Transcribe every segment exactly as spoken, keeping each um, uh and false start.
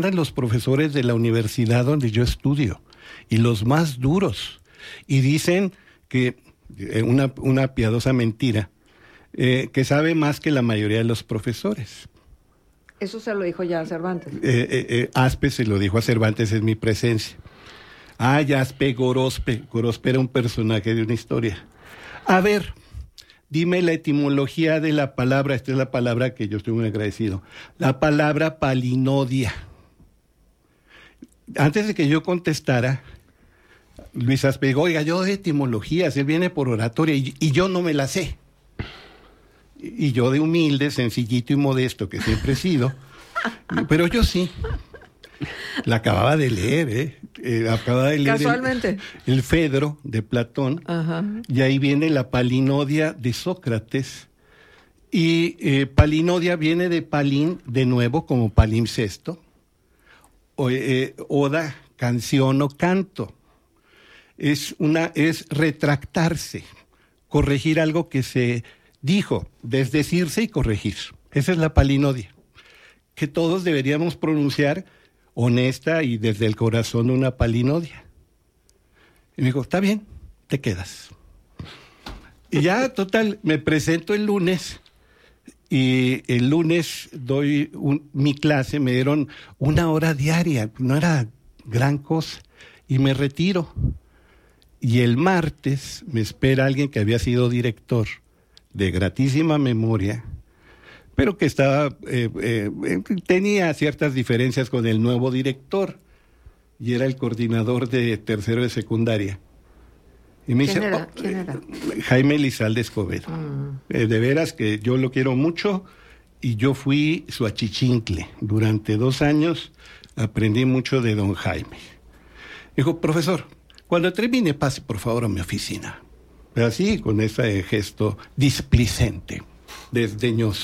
los profesores de la universidad donde yo estudio, y los más duros, y dicen que, eh, una, una piadosa mentira, eh, que sabe más que la mayoría de los profesores. Eso se lo dijo ya a Cervantes. Eh, eh, eh, Aspe se lo dijo a Cervantes en mi presencia. Ah, ya Aspe Gorospe. Gorospe era un personaje de una historia. A ver, dime la etimología de la palabra, esta es la palabra que yo estoy muy agradecido, la palabra palinodia. Antes de que yo contestara, Luis Aspe, oiga, yo de etimologías, él viene por oratoria y, y yo no me la sé. Y yo de humilde, sencillito y modesto que siempre he sido, pero yo sí. La acababa de leer, ¿eh? eh acababa de leer Casualmente. El, el Fedro de Platón. Ajá. Y ahí viene la palinodia de Sócrates. Y eh, palinodia viene de palín, de nuevo, como palimpsesto. O, eh, oda, canción o canto. Es, una, es retractarse, corregir algo que se dijo, desdecirse y corregir. Esa es la palinodia, que todos deberíamos pronunciar honesta y desde el corazón una palinodia. Y me dijo, está bien, te quedas. Y ya, total, me presento el lunes, y el lunes doy un, mi clase, me dieron una hora diaria, no era gran cosa, y me retiro. Y el martes me espera alguien que había sido director, de gratísima memoria, pero que estaba eh, eh, tenía ciertas diferencias con el nuevo director, y era el coordinador de tercero de secundaria. Y me ¿Quién dice, era? oh, ¿Quién era? Jaime Elizalde Escobedo. Mm. Eh, de veras que yo lo quiero mucho, y yo fui su achichincle. Durante dos años aprendí mucho de don Jaime. Dijo, profesor, cuando termine, pase por favor a mi oficina. Pero así, con ese gesto displicente, desdeñoso.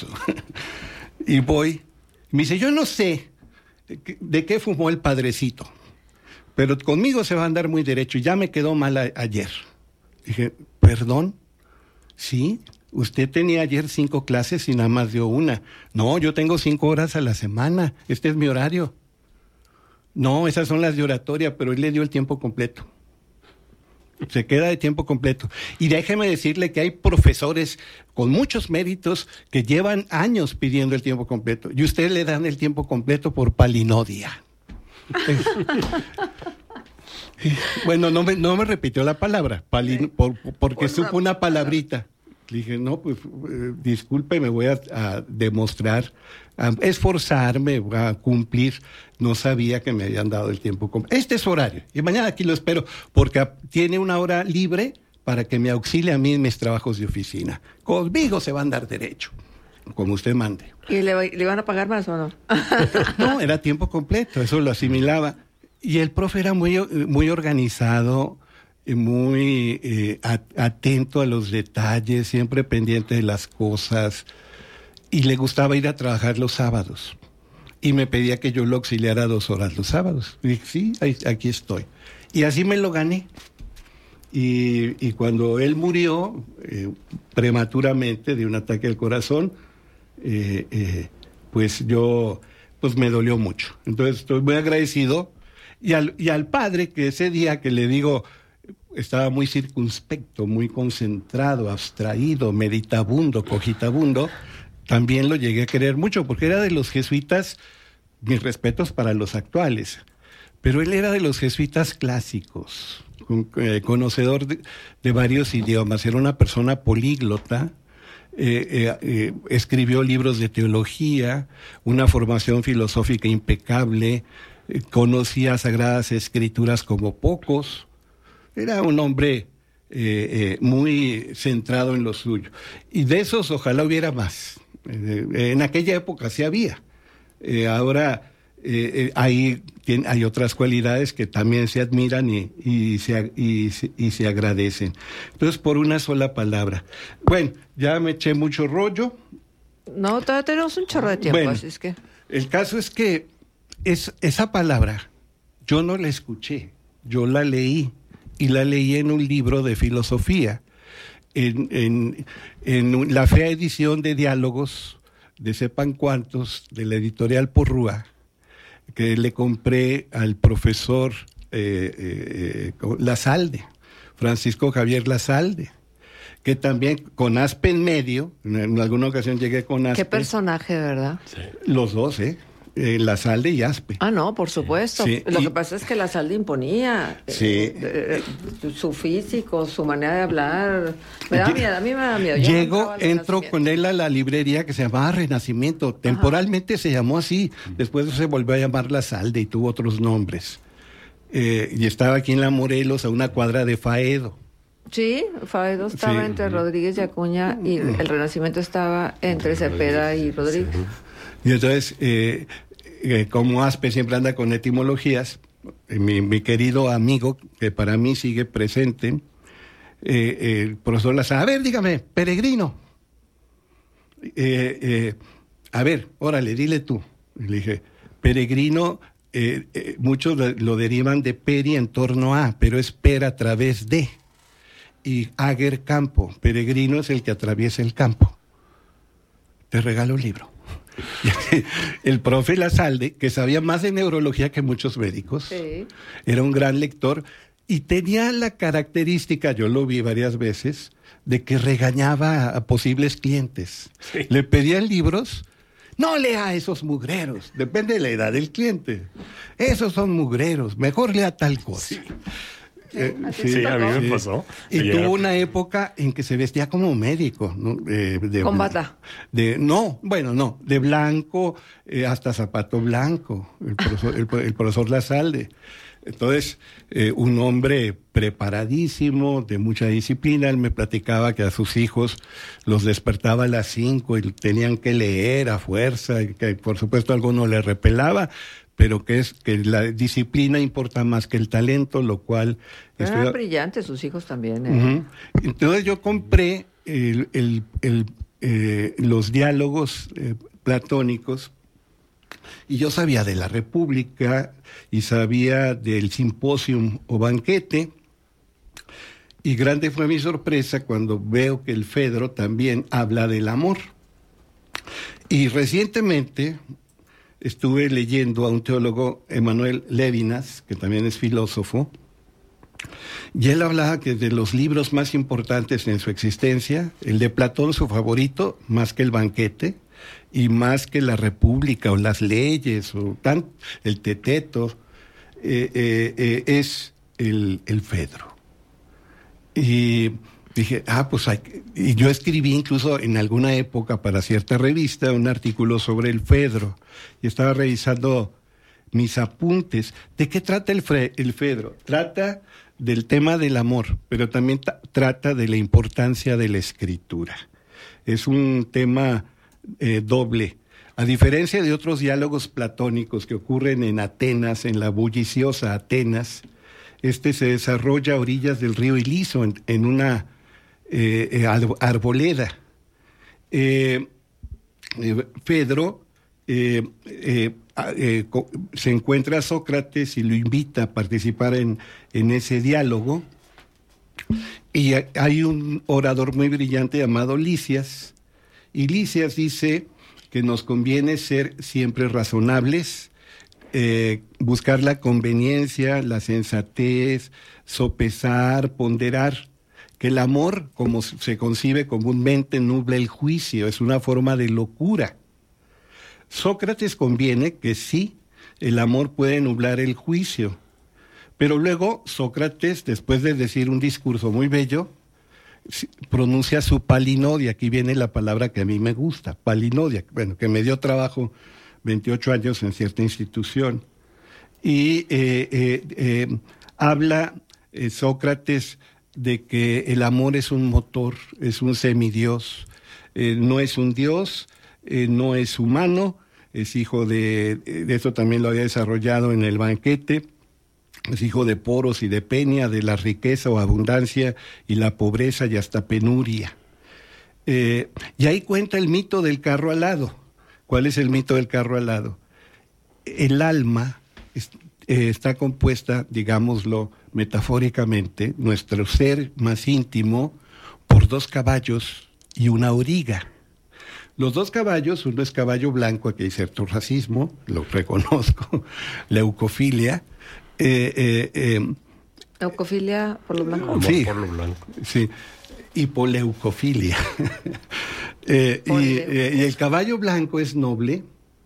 Y voy, me dice, yo no sé de, de qué fumó el padrecito, pero conmigo se va a andar muy derecho, y ya me quedó mal a, ayer. Dije, ¿perdón? Sí, usted tenía ayer cinco clases y nada más dio una. No, yo tengo cinco horas a la semana, este es mi horario. No, esas son las de oratoria, pero él le dio el tiempo completo. Se queda de tiempo completo. Y déjeme decirle que hay profesores con muchos méritos que llevan años pidiendo el tiempo completo, y ustedes le dan el tiempo completo por palinodia. Bueno, no me, no me repitió la palabra, palin, por, porque por supo una palabrita. Le dije, no, pues eh, disculpe, me voy a, a demostrar, a esforzarme, a cumplir. No sabía que me habían dado el tiempo completo. Este es su horario, y mañana aquí lo espero, porque tiene una hora libre para que me auxilie a mí en mis trabajos de oficina. Conmigo se va a andar derecho, como usted mande. ¿Y le, le van a pagar más o no? No, era tiempo completo, eso lo asimilaba. Y el profe era muy, muy organizado, muy eh, atento a los detalles, siempre pendiente de las cosas, y le gustaba ir a trabajar los sábados. Y me pedía que yo lo auxiliara dos horas los sábados. Y dije, sí, ahí, aquí estoy. Y así me lo gané. Y, y cuando él murió eh, prematuramente de un ataque al corazón, eh, eh, pues yo, pues me dolió mucho. Entonces estoy muy agradecido. Y al, y al padre, que ese día que le digo, estaba muy circunspecto, muy concentrado, abstraído, meditabundo, cogitabundo, también lo llegué a querer mucho, porque era de los jesuitas, mis respetos para los actuales, pero él era de los jesuitas clásicos, con, eh, conocedor de, de varios idiomas, era una persona políglota, eh, eh, eh, escribió libros de teología, una formación filosófica impecable, eh, conocía sagradas escrituras como pocos, era un hombre eh, eh, muy centrado en lo suyo, y de esos ojalá hubiera más. En aquella época sí había. Eh, ahora eh, eh, hay, tiene, hay otras cualidades que también se admiran y, y, se, y, y se agradecen. Entonces, por una sola palabra. Bueno, ya me eché mucho rollo. No, todavía tenemos un chorro de tiempo, bueno, así es que... El caso es que es, esa palabra yo no la escuché, yo la leí, y la leí en un libro de filosofía. En, en, en la fea edición de Diálogos de Sepan Cuántos, de la editorial Porrúa, que le compré al profesor eh, eh, Lazalde, Francisco Javier Lazalde, que también con Aspe en medio, en alguna ocasión llegué con Aspe. Qué personaje, ¿verdad? Sí. Los dos, ¿eh? Eh, Lazalde y Aspe. Ah, no, por supuesto. Sí. Lo y, que pasa es que Lazalde imponía sí. eh, eh, su físico, su manera de hablar. Me da miedo, a mí me da miedo. Yo Llego, entro con él a la librería que se llamaba Renacimiento. Temporalmente Ajá. se llamó así. Después se volvió a llamar Lazalde y tuvo otros nombres. Eh, y estaba aquí en La Morelos, a una cuadra de Faedo. Sí, Faedo estaba sí. entre Rodríguez y Acuña y el Renacimiento estaba entre Cepeda y Rodríguez. Sí. Y entonces... Eh, Eh, como Aspe siempre anda con etimologías, eh, mi, mi querido amigo, que para mí sigue presente, eh, el profesor Lazalde, a ver, dígame, peregrino. Eh, eh, a ver, órale, dile tú. Y le dije, peregrino, eh, eh, muchos lo derivan de peri en torno a, pero es per a través de. Y ager campo, peregrino es el que atraviesa el campo. Te regalo un libro. El profe Lazalde, que sabía más de neurología que muchos médicos, sí. era un gran lector y tenía la característica, yo lo vi varias veces, de que regañaba a posibles clientes. Sí. Le pedían libros, no lea esos mugreros, depende de la edad del cliente. Esos son mugreros, mejor lea tal cosa. Sí. Sí, eh, sí, sí, a mí me pasó. Y Ayer. tuvo una época en que se vestía como médico, ¿no? Eh, de, ¿Con bata? De, no, bueno, no, de blanco, eh, hasta zapato blanco, el profesor, el, el profesor Lazalde. Entonces, eh, un hombre preparadísimo, de mucha disciplina. Él me platicaba que a sus hijos los despertaba a las cinco y tenían que leer a fuerza, y que por supuesto alguno le repelaba, pero que es que la disciplina importa más que el talento, lo cual... Pero eran brillantes sus hijos también. ¿eh? Uh-huh. Entonces yo compré el, el, el, eh, los diálogos eh, platónicos y yo sabía de la República y sabía del simposium o banquete, y grande fue mi sorpresa cuando veo que el Fedro también habla del amor. Y recientemente... estuve leyendo a un teólogo, Emanuel Levinas, que también es filósofo, y él hablaba que de los libros más importantes en su existencia, el de Platón, su favorito, más que el banquete, y más que la República, o las leyes, o tan, el Teteto, eh, eh, eh, es el, el Fedro. Y... dije, ah, pues hay que... Y yo escribí incluso en alguna época para cierta revista un artículo sobre el Fedro. Y estaba revisando mis apuntes. ¿De qué trata el, Fre- el Fedro? Trata del tema del amor, pero también t- trata de la importancia de la escritura. Es un tema eh, doble. A diferencia de otros diálogos platónicos que ocurren en Atenas, en la bulliciosa Atenas, este se desarrolla a orillas del río Iliso, en, en una... Eh, eh, arboleda. Eh, eh, Fedro eh, eh, eh, co- se encuentra a Sócrates y lo invita a participar en, en ese diálogo. Y hay un orador muy brillante llamado Lisias. Y Lisias dice que nos conviene ser siempre razonables, eh, buscar la conveniencia, la sensatez, sopesar, ponderar. Que el amor, como se concibe comúnmente, nubla el juicio, es una forma de locura. Sócrates conviene que sí, el amor puede nublar el juicio, pero luego Sócrates, después de decir un discurso muy bello, pronuncia su palinodia. Aquí viene la palabra que a mí me gusta, palinodia, bueno, que me dio trabajo veintiocho años en cierta institución. Y eh, eh, eh, habla eh, Sócrates de que el amor es un motor, es un semidios, eh, no es un dios, eh, no es humano, es hijo de, de eso también lo había desarrollado en el banquete, es hijo de Poros y de Peña, de la riqueza o abundancia y la pobreza y hasta penuria. Eh, y ahí cuenta el mito del carro alado. ¿Cuál es el mito del carro alado? El alma es, eh, está compuesta, digámoslo metafóricamente, nuestro ser más íntimo, por dos caballos y una auriga. Los dos caballos, uno es caballo blanco, aquí hay cierto racismo, lo reconozco, leucofilia. Eh, eh, eh, ¿Leucofilia por lo blanco? Sí, por lo blanco. Sí, hipoleucofilia. eh, y, eh, y el caballo blanco es noble,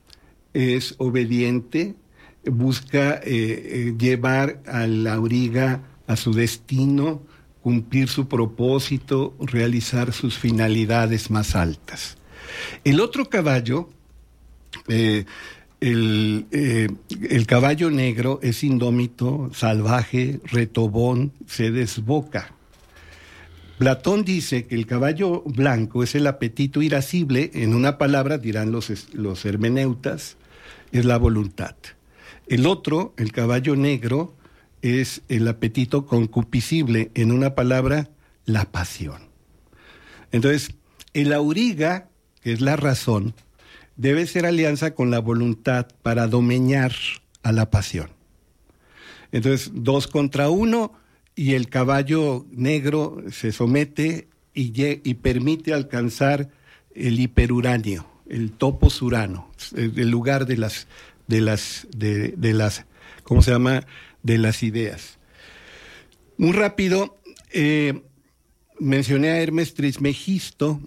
es obediente, busca eh, eh, llevar a la auriga a su destino, cumplir su propósito, realizar sus finalidades más altas. El otro caballo, eh, el, eh, el caballo negro, es indómito, salvaje, retobón, se desboca. Platón dice que el caballo blanco es el apetito irascible, en una palabra dirán los, los hermeneutas, es la voluntad. El otro, el caballo negro, es el apetito concupiscible, en una palabra, la pasión. Entonces, el auriga, que es la razón, debe ser alianza con la voluntad para domeñar a la pasión. Entonces, dos contra uno, y el caballo negro se somete y, y permite alcanzar el hiperuránio, el topos urano, el lugar de las, de las, de, de las, ¿cómo se llama?, de las ideas. Muy rápido, eh, mencioné a Hermes Trismegisto.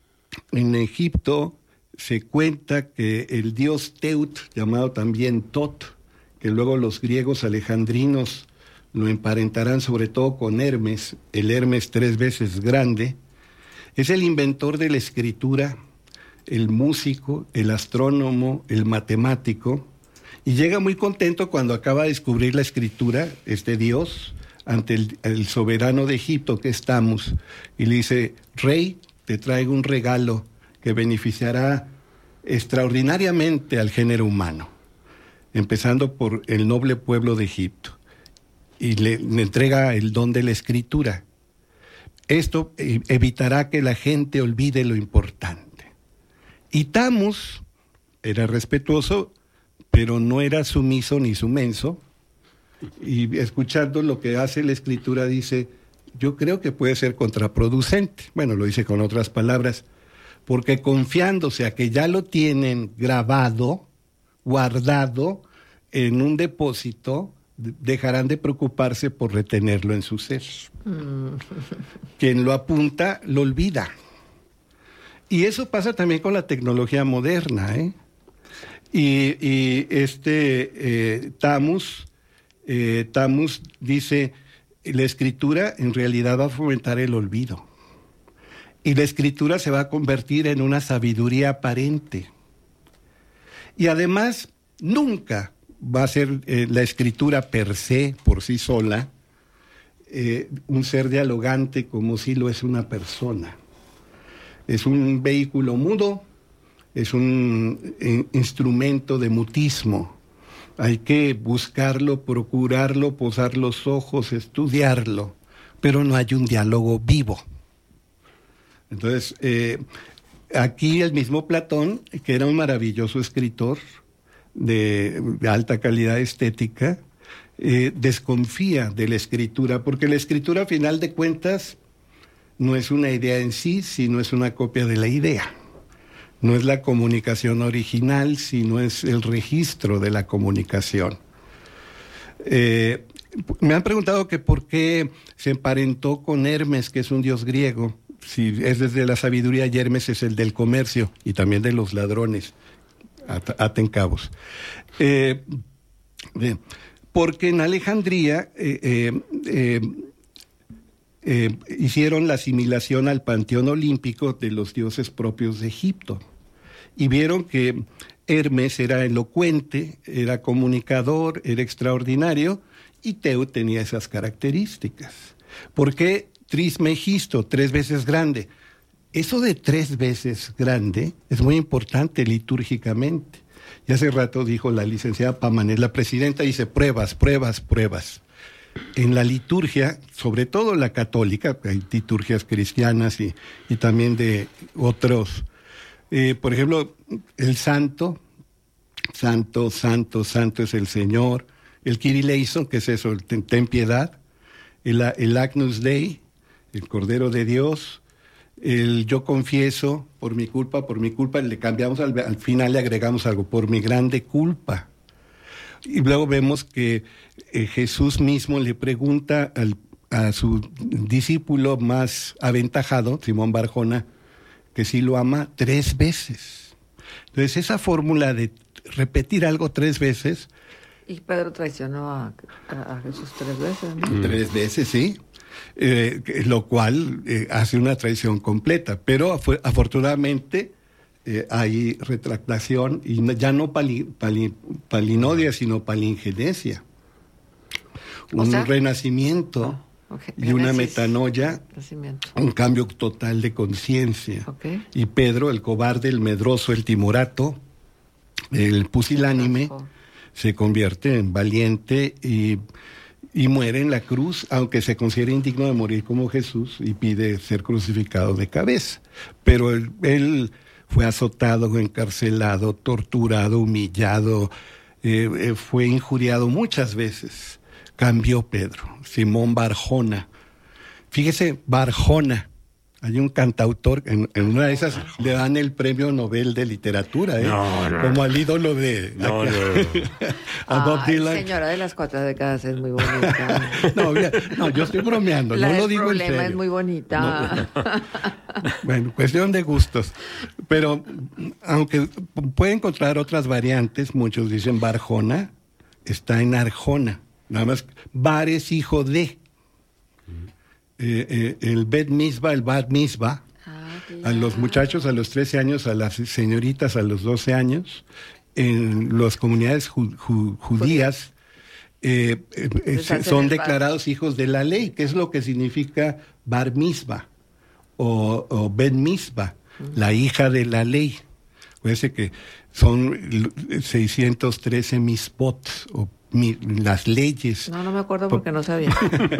En Egipto se cuenta que el dios Teut, llamado también Tot, que luego los griegos alejandrinos lo emparentarán sobre todo con Hermes, el Hermes tres veces grande, es el inventor de la escritura, el músico, el astrónomo, el matemático, y llega muy contento cuando acaba de descubrir la escritura, este dios, ante el, el soberano de Egipto, que es Tamus, y le dice: rey, te traigo un regalo que beneficiará extraordinariamente al género humano, empezando por el noble pueblo de Egipto, y le, le entrega el don de la escritura. Esto evitará que la gente olvide lo importante. Y Tamus era respetuoso, pero no era sumiso ni sumenso, y escuchando lo que hace la escritura dice: yo creo que puede ser contraproducente. Bueno, lo dice con otras palabras, porque confiándose a que ya lo tienen grabado, guardado en un depósito, dejarán de preocuparse por retenerlo en su ser. Mm. Quien lo apunta, lo olvida. Y eso pasa también con la tecnología moderna, ¿eh? Y, y este eh, Tamus, eh, Tamus dice: la escritura en realidad va a fomentar el olvido. Y la escritura se va a convertir en una sabiduría aparente. Y además, nunca va a ser eh, la escritura per se, por sí sola, eh, un ser dialogante como si lo es una persona. Es un vehículo mudo, es un eh, instrumento de mutismo. Hay que buscarlo, procurarlo, posar los ojos, estudiarlo, pero no hay un diálogo vivo. Entonces, eh, aquí el mismo Platón, que era un maravilloso escritor de, de alta calidad estética, eh, desconfía de la escritura, porque la escritura, a final de cuentas, no es una idea en sí, sino es una copia de la idea. No es la comunicación original, sino es el registro de la comunicación. Eh, me han preguntado que por qué se emparentó con Hermes, que es un dios griego, si es desde la sabiduría, y Hermes es el del comercio y también de los ladrones. At- aten cabos. Eh, eh, porque en Alejandría eh, eh, eh, eh, hicieron la asimilación al panteón olímpico de los dioses propios de Egipto. Y vieron que Hermes era elocuente, era comunicador, era extraordinario, y Teut tenía esas características. ¿Por qué Trismegisto, tres veces grande? Eso de tres veces grande es muy importante litúrgicamente. Y hace rato dijo la licenciada Pamanés, la presidenta dice pruebas, pruebas, pruebas. En la liturgia, sobre todo la católica, hay liturgias cristianas y, y también de otros. Eh, por ejemplo, el santo, santo, santo, santo es el Señor. El Kyrieleison, que es eso, el ten, ten piedad. El, el Agnus Dei, el Cordero de Dios. el yo confieso, por mi culpa, por mi culpa, le cambiamos, al, al final le agregamos algo, por mi grande culpa. Y luego vemos que eh, Jesús mismo le pregunta al, a su discípulo más aventajado, Simón Barjona, que sí lo ama tres veces. Entonces esa fórmula de repetir algo tres veces... Y Pedro traicionó a, a, a Jesús tres veces, ¿no? Mm. Tres veces, sí. Eh, lo cual eh, hace una traición completa. Pero af- afortunadamente eh, hay retractación y no, ya no pali, pali, palinodia, sino palingenesia. Un o sea, renacimiento oh, okay. y una metanoia, un cambio total de conciencia. Okay. Y Pedro, el cobarde, el medroso, el timorato, el pusilánime, oh. se convierte en valiente y... y muere en la cruz, aunque se considera indigno de morir como Jesús y pide ser crucificado de cabeza. Pero él, él fue azotado, encarcelado, torturado, humillado, eh, eh, fue injuriado muchas veces. Cambió Pedro, Simón Barjona. Fíjese, Barjona. Hay un cantautor, en, en una de esas le dan el premio Nobel de literatura, ¿eh? No, no. Como al ídolo de... No, no, no. a Bob Ay, Dylan. Señora de las cuatro décadas es muy bonita. no, mira, no, yo estoy bromeando, La no lo digo en serio. El problema es muy bonita. No. Bueno, cuestión de gustos. Pero, aunque puede encontrar otras variantes, muchos dicen Barjona, está en Arjona. Nada más, Bar es hijo de... Eh, eh, el Bet Mitzvah, el Bat Mitzvah, ah, claro. A los muchachos a los trece años, a las señoritas a los doce años, en las comunidades ju, ju, judías eh, eh, son declarados hijos de la ley, que es lo que significa Bar Mitzvah o, o Bet Mitzvah, uh-huh. la hija de la ley. Parece que son seiscientos trece mitzvot o Mi, las leyes. No, no me acuerdo porque no sabía.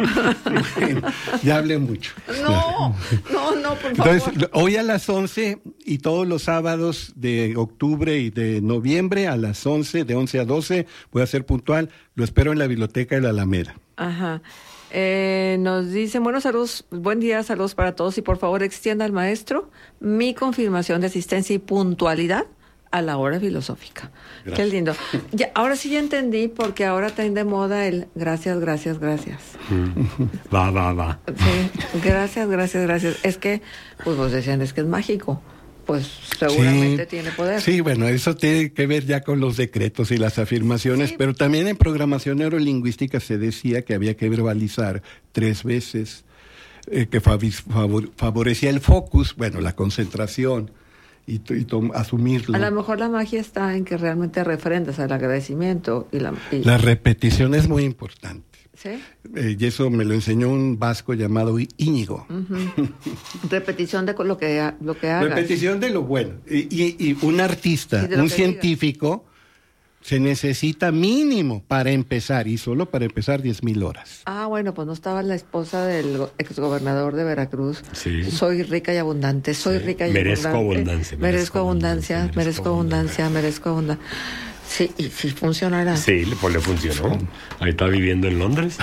Bueno, ya hablé mucho. No, no, no, por favor. Entonces, hoy a las once y todos los sábados de octubre y de noviembre a las once, de once a doce, voy a ser puntual, lo espero en la biblioteca de la Alameda. Ajá. Eh, nos dicen, buenos saludos, buen día, saludos para todos y por favor extienda al maestro mi confirmación de asistencia y puntualidad a la hora filosófica. Gracias. Qué lindo. Ya, ahora sí ya entendí porque ahora está de moda el gracias, gracias, gracias. Mm. Va, va, va. Sí, gracias, gracias, gracias. Es que, pues vos decían, es que es mágico. Pues seguramente sí, tiene poder. Sí, bueno, eso tiene que ver ya con los decretos y las afirmaciones, sí. Pero también en programación neurolingüística se decía que había que verbalizar tres veces, eh, que favor, favorecía el focus, bueno, la concentración. Y, y tom, asumirlo. A lo mejor la magia está en que realmente refrendas el agradecimiento. Y la, y... la repetición es muy importante. ¿Sí? Eh, y eso me lo enseñó un vasco llamado Íñigo. Uh-huh. Repetición de lo que, lo que hagas. Repetición de lo bueno. Y, y, y un artista, un científico, digas. Se necesita mínimo para empezar, y solo para empezar diez mil horas. Ah, bueno, pues no estaba la esposa del exgobernador de Veracruz. Sí. Soy rica y abundante, soy sí. rica y merezco abundante. Abundancia, merezco, merezco abundancia, merezco, merezco abundancia, merezco abundancia. Sí, y sí funcionará. Sí, pues le funcionó. Ahí está viviendo en Londres.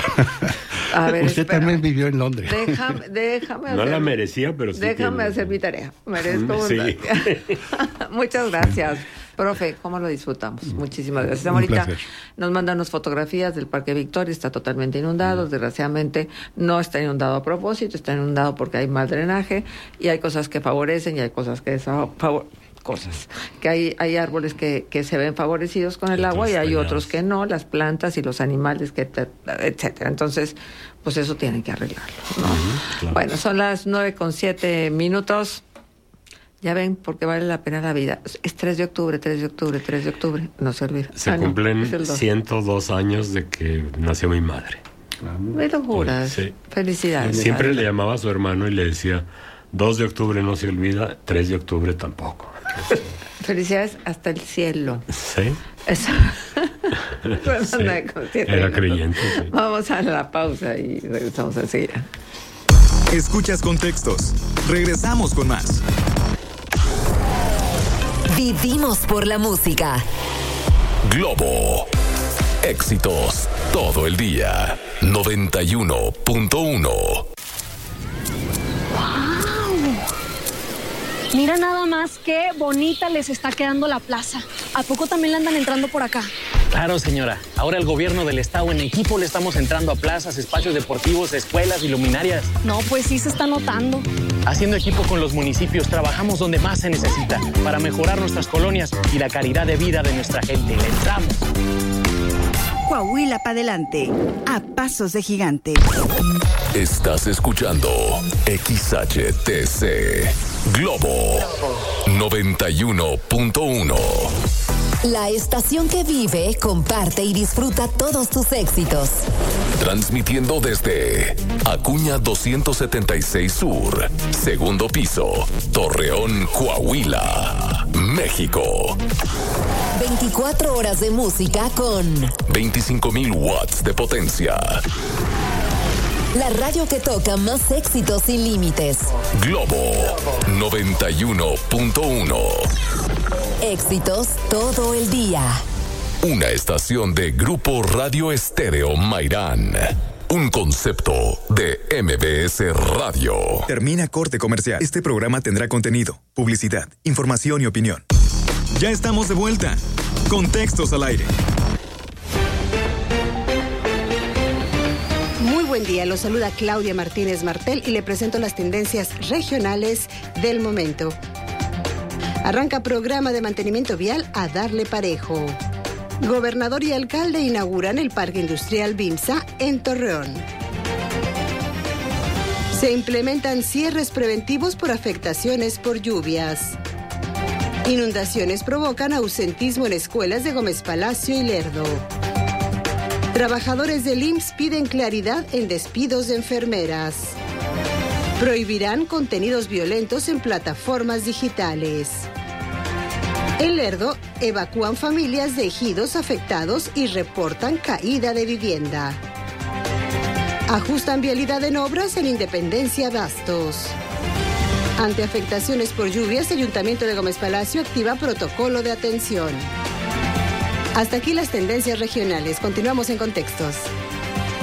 A ver, usted espera. También vivió en Londres. Déjame, déjame no hacer, la merecía, pero sí. Déjame que... hacer mi tarea. Merezco abundancia. Sí. Muchas gracias. Profe, ¿cómo lo disfrutamos? Muchísimas gracias. Ahorita nos mandan unas fotografías del Parque Victoria, está totalmente inundado, mm. desgraciadamente no está inundado a propósito, está inundado porque hay mal drenaje y hay cosas que favorecen y hay cosas que desfavorecen. Cosas, que hay, hay árboles que, que se ven favorecidos con el otros agua y hay peñados. Otros que no, las plantas y los animales, que etcétera. Entonces, pues eso tienen que arreglarlo, ¿no? Uh-huh, claro. Bueno, son las nueve con siete minutos. Ya ven por qué vale la pena la vida. Es tres de octubre, tres de octubre, tres de octubre. No se olvide. Se ah, cumplen no, ciento dos años de que nació mi madre. Me lo juras. Sí. Felicidades. Siempre le llamaba a su hermano y le decía, dos de octubre no se olvida, tres de octubre tampoco. Felicidades hasta el cielo. Sí. Eso. Sí. Era creyente. Sí. Vamos a la pausa y regresamos enseguida. Escuchas Contextos. Regresamos con más. Vivimos por la música. Globo. Éxitos todo el día. noventa y uno punto uno. Mira nada más qué bonita les está quedando la plaza. ¿A poco también le andan entrando por acá? Claro, señora. Ahora el gobierno del estado en equipo le estamos entrando a plazas, espacios deportivos, escuelas y luminarias. No, pues sí se está notando. Haciendo equipo con los municipios, trabajamos donde más se necesita para mejorar nuestras colonias y la calidad de vida de nuestra gente. Le entramos. Coahuila para adelante, a pasos de gigante. Estás escuchando X H T C Globo noventa y uno punto uno. La estación que vive, comparte y disfruta todos tus éxitos. Transmitiendo desde Acuña doscientos setenta y seis Sur, segundo piso, Torreón, Coahuila, México. veinticuatro horas de música con veinticinco mil watts de potencia. La radio que toca más éxitos sin límites. Globo noventa y uno punto uno. Éxitos todo el día. Una estación de Grupo Radio Estéreo Mairán. Un concepto de M B S Radio. Termina corte comercial. Este programa tendrá contenido, publicidad, información y opinión. Ya estamos de vuelta. Contextos al aire. Muy buen día, los saluda Claudia Martínez Martel y le presento las tendencias regionales del momento. Arranca programa de mantenimiento vial a darle parejo. Gobernador y alcalde inauguran el Parque Industrial BIMSA en Torreón. Se implementan cierres preventivos por afectaciones por lluvias. Inundaciones provocan ausentismo en escuelas de Gómez Palacio y Lerdo. Trabajadores del I M S S piden claridad en despidos de enfermeras. Prohibirán contenidos violentos en plataformas digitales. En Lerdo, evacúan familias de ejidos afectados y reportan caída de vivienda. Ajustan vialidad en obras en Independencia Bastos. Ante afectaciones por lluvias, Ayuntamiento de Gómez Palacio activa protocolo de atención. Hasta aquí las tendencias regionales. Continuamos en Contextos.